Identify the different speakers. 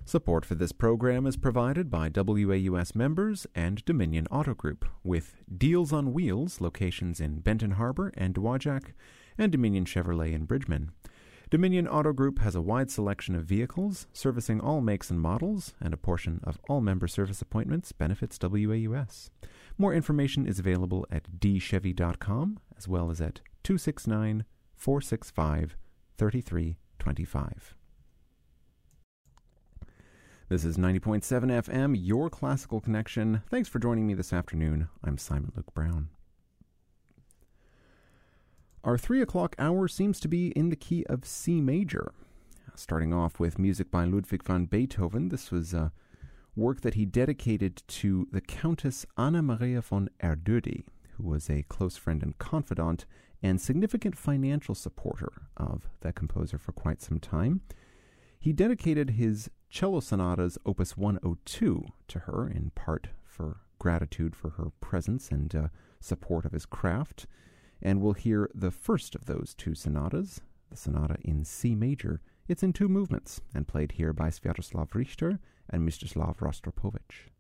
Speaker 1: Support for this program is provided by WAUS members and Dominion Auto Group, with Deals on Wheels, locations in Benton Harbor and Dowagiac, and Dominion Chevrolet in Bridgman. Dominion Auto Group has a wide selection of vehicles, servicing all makes and models, and a portion of all member service appointments benefits WAUS. More information is available at dchevy.com, as well as at 269-465-3325. This is 90.7 FM, your classical connection. Thanks for joining me this afternoon. I'm Simon Luke Brown. Our 3 o'clock hour seems to be in the key of C major. Starting off with music by Ludwig van Beethoven. This was a work that he dedicated to the Countess Anna Maria von Erdödy, who was a close friend and confidant and significant financial supporter of that composer for quite some time. He dedicated his cello sonatas opus 102 to her, in part for gratitude for her presence and support of his craft. And we'll hear the first of those 2 sonatas, the sonata in C major. It's in 2 movements and played here by Sviatoslav Richter and Mstislav Rostropovich.